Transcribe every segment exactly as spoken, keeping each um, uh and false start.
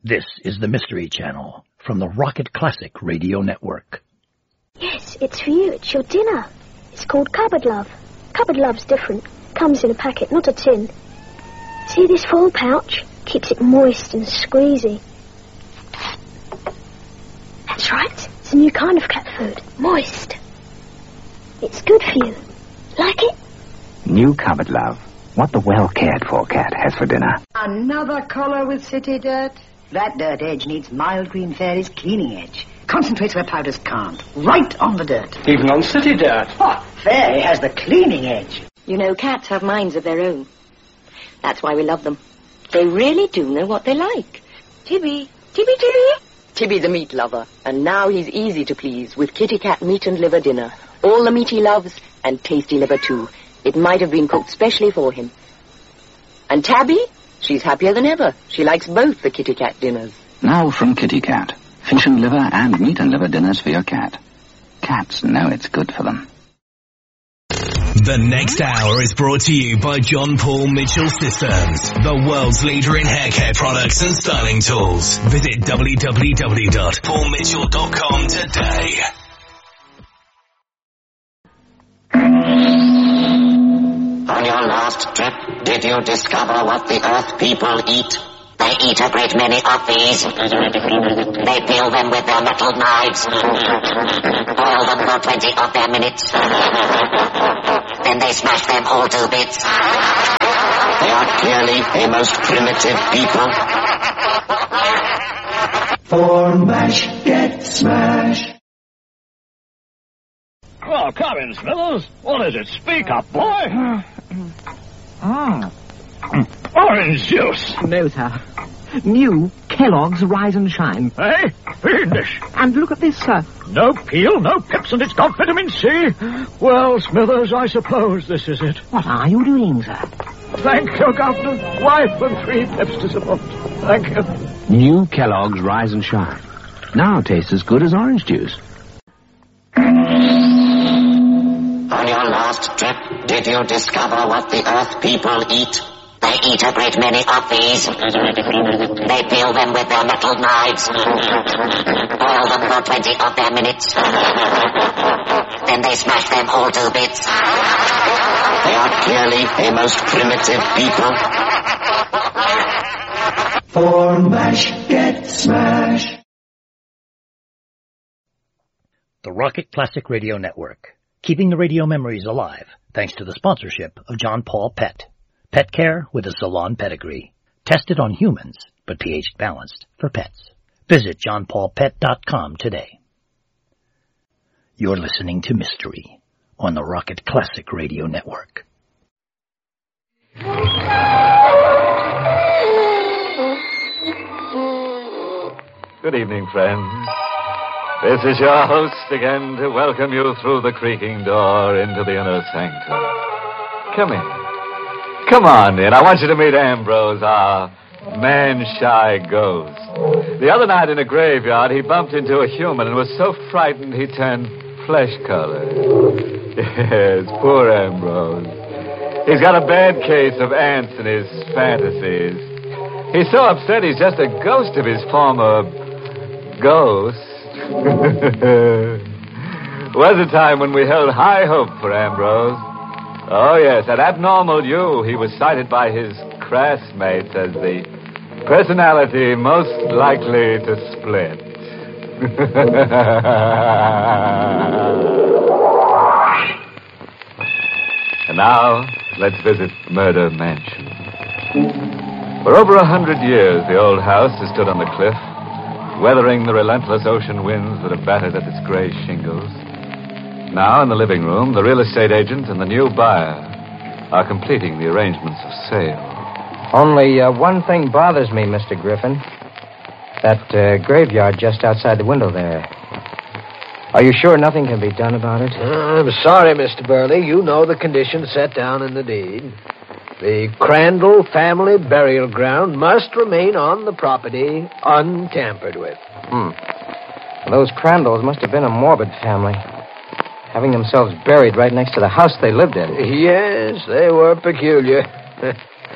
This is the Mystery Channel from the Rocket Classic Radio Network. Yes, it's for you. It's your dinner. It's called Cupboard Love. Cupboard Love's different. Comes in a packet, not a tin. See this foil pouch? Keeps it moist and squeezy. That's right. It's a new kind of cat food. Moist. It's good for you. Like it? New Cupboard Love. What the well-cared-for cat has for dinner. Another collar with city dirt? That dirt edge needs Mild Green Fairy's cleaning edge. Concentrates where powders can't. Right on the dirt. Even on city dirt. Oh, Fairy has the cleaning edge. You know, cats have minds of their own. That's why we love them. They really do know what they like. Tibby, Tibby, Tibby. Tibby the meat lover. And now he's easy to please with kitty cat meat and liver dinner. All the meat he loves, and tasty liver too. It might have been cooked specially for him. And Tabby? She's happier than ever. She likes both the kitty cat dinners. Now from Kitty Cat. Fish and liver and meat and liver dinners for your cat. Cats know it's good for them. The next hour is brought to you by John Paul Mitchell Systems, the world's leader in hair care products and styling tools. Visit w w w dot paul mitchell dot com today. On your last trip, did you discover what the Earth people eat? They eat a great many of these. They peel them with their metal knives. Boil them for twenty of their minutes. Then they smash them all to bits. They are clearly a most primitive people. For mash, get smash. Oh, come in, Smithers. What is it? Speak up, boy. Ah. Orange juice. No, sir. New Kellogg's Rise and Shine. Hey, fiendish. And look at this, sir. No peel, no pips, and it's got vitamin C. Well, Smithers, I suppose this is it. What are you doing, sir? Thank you, Governor. Wife and three pips to support. Thank you. New Kellogg's Rise and Shine. Now tastes as good as orange juice. On your last trip, did you discover what the Earth people eat? They eat a great many of these. They peel them with their metal knives. Boil them for twenty of their minutes. Then they smash them all to bits. They are clearly a most primitive people. For mash, get smash. The Rocket Classic Radio Network, keeping the radio memories alive thanks to the sponsorship of John Paul Pet. Pet care with a salon pedigree. Tested on humans, but pH balanced for pets. Visit john paul pet dot com today. You're listening to Mystery on the Rocket Classic Radio Network. Good evening, friends. This is your host again to welcome you through the creaking door into the inner sanctum. Come in. Come on in. I want you to meet Ambrose, our man-shy ghost. The other night in a graveyard, he bumped into a human and was so frightened he turned flesh-colored. Yes, poor Ambrose. He's got a bad case of ants in his fantasies. He's so upset he's just a ghost of his former ghost. Was a time when we held high hope for Ambrose. Oh, yes, at Abnormal U, he was cited by his classmates as the personality most likely to split. And now, let's visit Murder Mansion. For over a hundred years, the old house has stood on the cliff, weathering the relentless ocean winds that have battered at its gray shingles. Now, in the living room, the real estate agent and the new buyer are completing the arrangements of sale. Only uh, one thing bothers me, Mister Griffin. That uh, graveyard just outside the window there. Are you sure nothing can be done about it? Uh, I'm sorry, Mister Burley. You know the conditions set down in the deed. The Crandall family burial ground must remain on the property untampered with. Hmm. Well, those Crandalls must have been a morbid family, having themselves buried right next to the house they lived in. Yes, they were peculiar.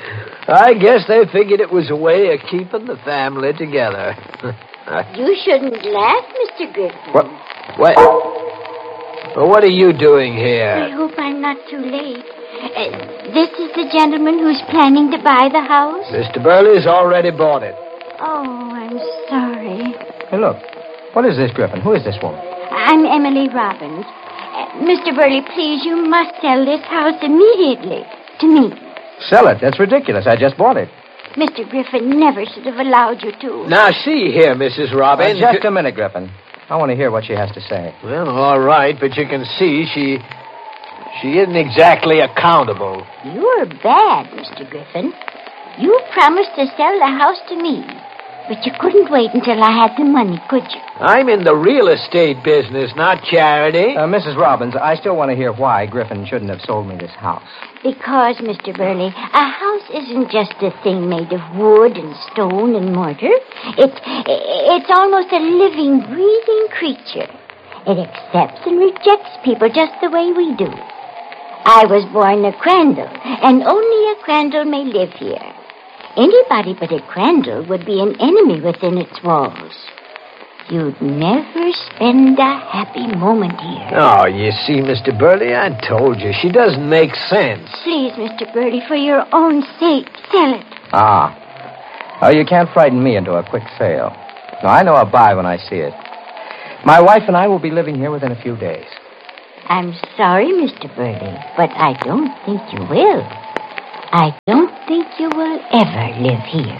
I guess they figured it was a way of keeping the family together. You shouldn't laugh, Mister Griffin. What? What? Well, what are you doing I here? hope I'm not too late. Uh, this is the gentleman who's planning to buy the house? Mister Burley's already bought it. Oh, I'm sorry. Hey, look. What is this, Griffin? Who is this woman? I'm Emily Robbins. Uh, Mister Burley, please, you must sell this house immediately. To me. Sell it. That's ridiculous. I just bought it. Mister Griffin never should have allowed you to. Now, see here, Missus Robbins. Uh, just a minute, Griffin. I want to hear what she has to say. Well, all right, but you can see she... she isn't exactly accountable. You're bad, Mister Griffin. You promised to sell the house to me. But you couldn't wait until I had the money, could you? I'm in the real estate business, not charity. Uh, Missus Robbins, I still want to hear why Griffin shouldn't have sold me this house. Because, Mister Burley, a house isn't just a thing made of wood and stone and mortar. It, it's almost a living, breathing creature. It accepts and rejects people just the way we do. I was born a Crandall, and only a Crandall may live here. Anybody but a Crandall would be an enemy within its walls. You'd never spend a happy moment here. Oh, you see, Mister Burley, I told you. She doesn't make sense. Please, Mister Burley, for your own sake, sell it. Ah. Oh, you can't frighten me into a quick sale. No, I know I'll buy when I see it. My wife and I will be living here within a few days. I'm sorry, Mister Burley, but I don't think you will. I don't think you will ever live here.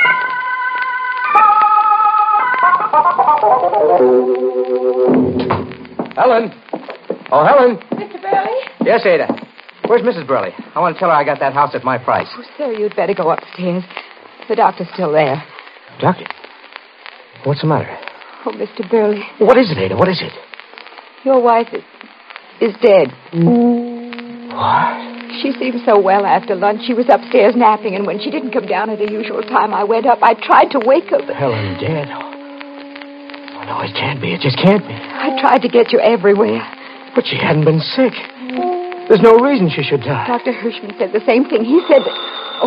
Helen! Oh, Helen! Mister Burley? Yes, Ada. Where's Missus Burley? I want to tell her I got that house at my price. Oh, sir, you'd better go upstairs. The doctor's still there. Doctor? What's the matter? Oh, Mister Burley. What is it, Ada? What is it? Your wife is, is dead. What? She seemed so well after lunch. She was upstairs napping, and when she didn't come down at the usual time, I went up. I tried to wake her, but... Helen dead? Oh, no, it can't be. It just can't be. I tried to get you everywhere. But she hadn't been sick. There's no reason she should die. Doctor Hirschman said the same thing. He said that... Oh.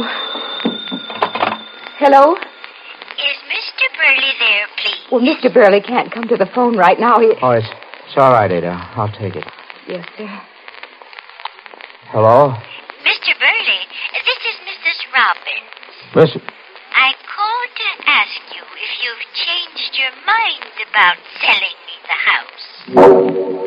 Hello? Is Mister Burley there, please? Well, Mister Burley can't come to the phone right now. He... Oh, it's, it's all right, Ada. I'll take it. Yes, sir. Hello? Mister Burley, this is Missus Robbins. Listen. I called to ask you if you've changed your mind about selling me the house.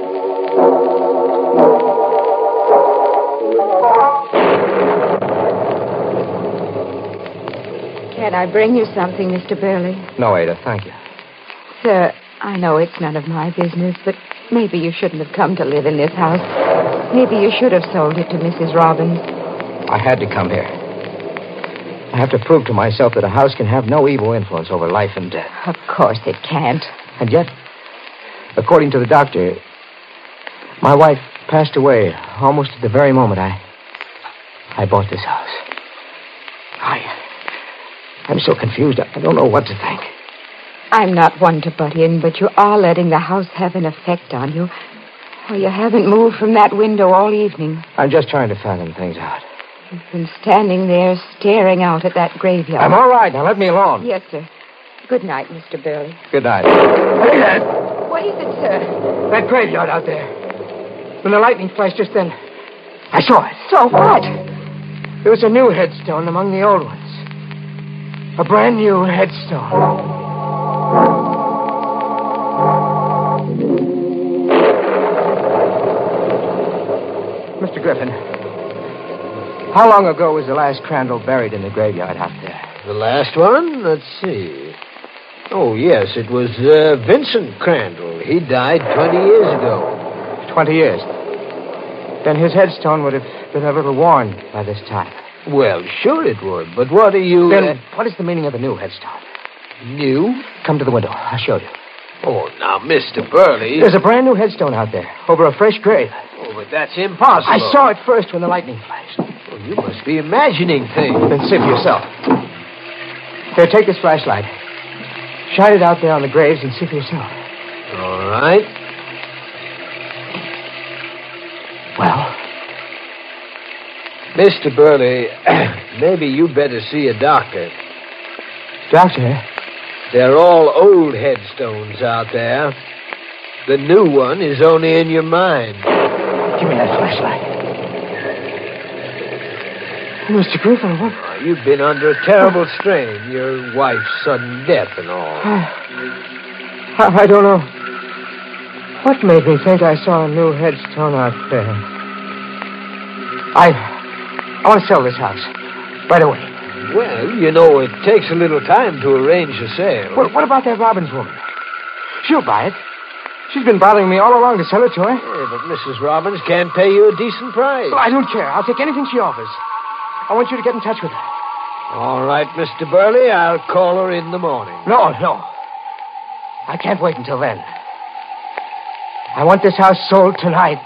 Can I bring you something, Mister Burley? No, Ada, thank you. Sir, I know it's none of my business, but maybe you shouldn't have come to live in this house. Maybe you should have sold it to Missus Robbins. I had to come here. I have to prove to myself that a house can have no evil influence over life and death. Of course it can't. And yet, according to the doctor, my wife passed away almost at the very moment I... I bought this house. I... I'm so confused. I don't know what to think. I'm not one to butt in, but you are letting the house have an effect on you. Oh, you haven't moved from that window all evening. I'm just trying to fathom things out. You've been standing there staring out at that graveyard. I'm all right. Now let me alone. Yes, sir. Good night, Mister Burley. Good night. Hey, that. What is it, sir? That graveyard out there. When the lightning flashed just then, I saw it. So what? There was a new headstone among the old ones. A brand new headstone. Mister Griffin, how long ago was the last Crandall buried in the graveyard out there? The last one? Let's see. Oh, yes, it was uh, Vincent Crandall. He died twenty years ago. Twenty years? Then his headstone would have been a little worn by this time. Well, sure it would, but what are you... Then uh... what is the meaning of the new headstone? New? Come to the window. I'll show you. Oh, now, Mister Burley... There's a brand new headstone out there, over a fresh grave. Oh, but that's impossible. I saw it first when the lightning flashed. Well, you must be imagining things. Then see for yourself. Here, take this flashlight. Shine it out there on the graves and see for yourself. All right. Well, Mister Burley, maybe you better see a doctor. Doctor? They're all old headstones out there. The new one is only in your mind. Give me that flashlight. Mister Griffin, what? Oh, you've been under a terrible strain. Your wife's sudden death and all. I, I don't know. What made me think I saw a new headstone out there? I... I want to sell this house. Right away. Well, you know, it takes a little time to arrange a sale. What, what about that Robbins woman? She'll buy it. She's been bothering me all along to sell it to her. Yeah, but Missus Robbins can't pay you a decent price. Well, I don't care. I'll take anything she offers. I want you to get in touch with her. All right, Mister Burley, I'll call her in the morning. No, no. I can't wait until then. I want this house sold tonight.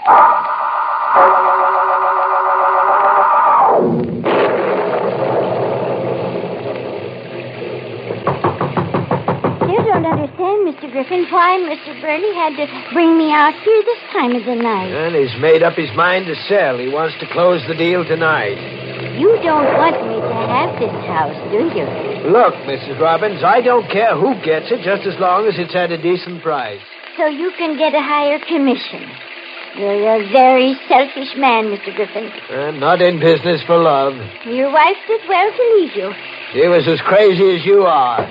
Mister Griffin, why Mister Burley had to bring me out here this time of the night. Well, he's made up his mind to sell. He wants to close the deal tonight. You don't want me to have this house, do you? Look, Missus Robbins, I don't care who gets it, just as long as it's at a decent price. So you can get a higher commission. You're a very selfish man, Mister Griffin. I'm not in business for love. Your wife did well to leave you. She was as crazy as you are.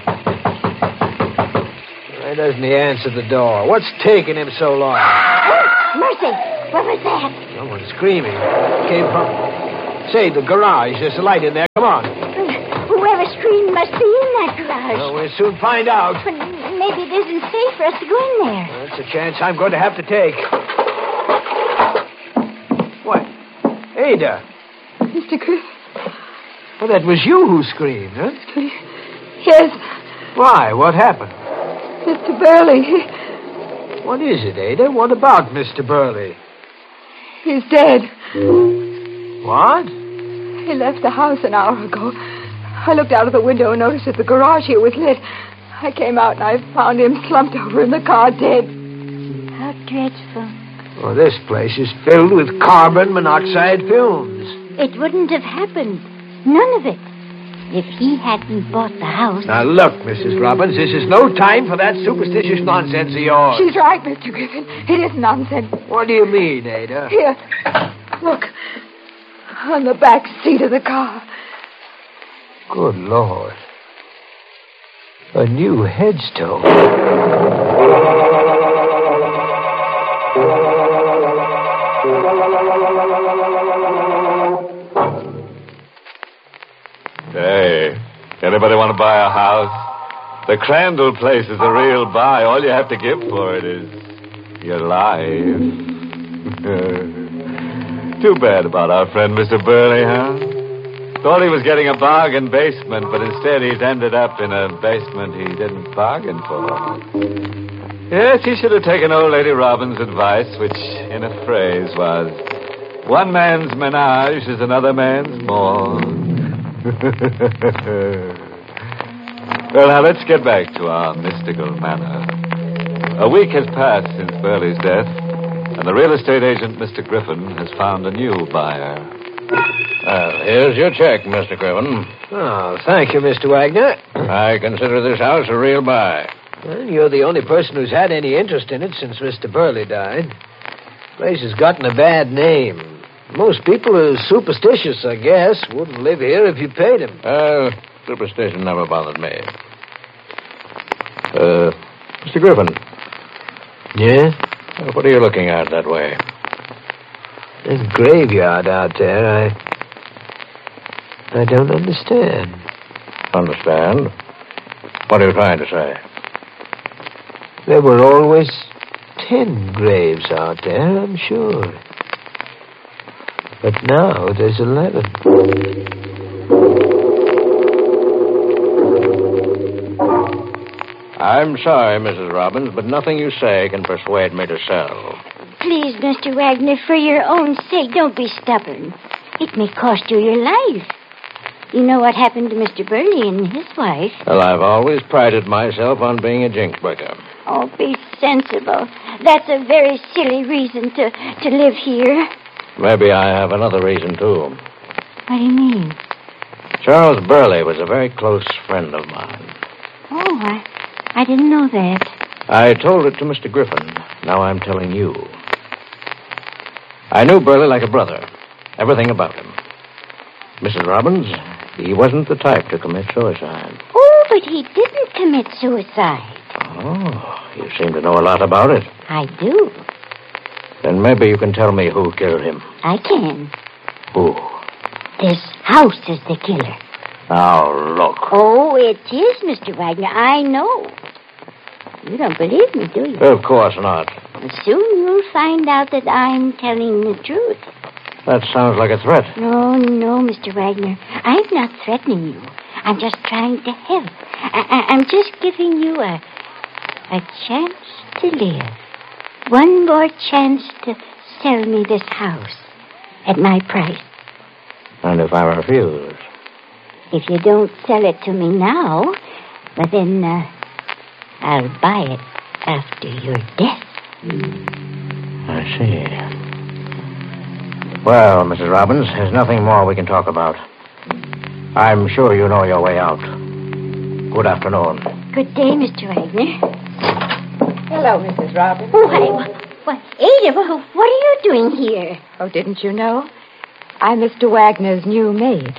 Why doesn't he answer the door? What's taking him so long? Oh, mercy! What was that? Someone screaming. Came from... Say, the garage. There's a light in there. Come on. Whoever screamed must be in that garage. Well, we'll soon find out. But maybe it isn't safe for us to go in there. That's a chance I'm going to have to take. What? Ada. Mister Griffin. Well, that was you who screamed, huh? Yes. Why? What happened? Mister Burley. What is it, Ada? What about Mister Burley? He's dead. What? He left the house an hour ago. I looked out of the window and noticed that the garage here was lit. I came out and I found him slumped over in the car, dead. How dreadful. Well, this place is filled with carbon monoxide fumes. It wouldn't have happened. None of it. If he hadn't bought the house... Now, look, Missus Robbins, this is no time for that superstitious nonsense of yours. She's right, Mister Griffin. It is nonsense. What do you mean, Ada? Here. Look. On the back seat of the car. Good Lord. A new headstone. Hey, anybody want to buy a house? The Crandall place is a real buy. All you have to give for it is your life. Too bad about our friend Mister Burley, huh? Thought he was getting a bargain basement, but instead he's ended up in a basement he didn't bargain for. Yes, he should have taken old Lady Robbins' advice, which, in a phrase, was, one man's menage is another man's morgue. Well, now, let's get back to our mystical manor. A week has passed since Burley's death, and the real estate agent, Mister Griffin, has found a new buyer. Well, here's your check, Mister Griffin. Oh, thank you, Mister Wagner. I consider this house a real buy. Well, you're the only person who's had any interest in it since Mister Burley died. The place has gotten a bad name. Most people are superstitious, I guess. Wouldn't live here if you paid them. Uh, superstition never bothered me. Uh, Mister Griffin. Yeah? Uh, what are you looking at that way? There's a graveyard out there. I... I don't understand. Understand? What are you trying to say? There were always ten graves out there, I'm sure. But now there's eleven. I'm sorry, Missus Robbins, but nothing you say can persuade me to sell. Please, Mister Wagner, for your own sake, don't be stubborn. It may cost you your life. You know what happened to Mister Burley and his wife. Well, I've always prided myself on being a jinx breaker. Oh, be sensible. That's a very silly reason to, to live here. Maybe I have another reason, too. What do you mean? Charles Burley was a very close friend of mine. Oh, I, I didn't know that. I told it to Mister Griffin. Now I'm telling you. I knew Burley like a brother. Everything about him. Missus Robbins, he wasn't the type to commit suicide. Oh, but he didn't commit suicide. Oh, you seem to know a lot about it. I do. Then maybe you can tell me who killed him. I can. Who? This house is the killer. Now, look. Oh, it is, Mister Wagner. I know. You don't believe me, do you? Of course not. Soon you'll find out that I'm telling the truth. That sounds like a threat. No, no, Mister Wagner. I'm not threatening you. I'm just trying to help. I- I- I'm just giving you a a chance to live. One more chance to sell me this house at my price. And if I refuse? If you don't sell it to me now, well, then uh, I'll buy it after your death. I see. Well, Missus Robbins, there's nothing more we can talk about. I'm sure you know your way out. Good afternoon. Good day, Mister Wagner. Hello, Missus Robbins. Oh, hi. What, Ada, what are you doing here? Oh, didn't you know? I'm Mister Wagner's new maid.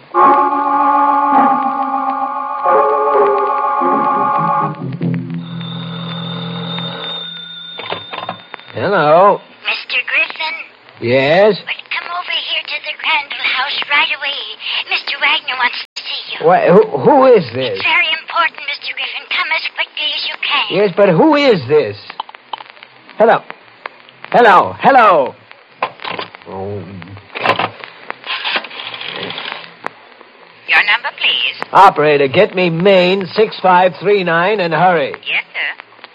Hello. Mister Griffin? Yes? Well, come over here to the Crandall house right away. Mister Wagner wants to see you. What, who, who is this? It's very important, Mister Griffin. Come as quickly as you can. Yes, but who is this? Hello. Hello. Hello. Oh. Your number, please. Operator, get me Maine six five three nine and hurry. Yes, sir.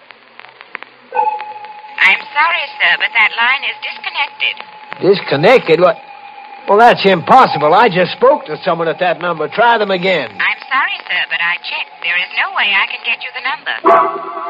I'm sorry, sir, but that line is disconnected. Disconnected? What? Well, that's impossible. I just spoke to someone at that number. Try them again. I'm sorry, sir, but I checked. There is no way I can get you the number.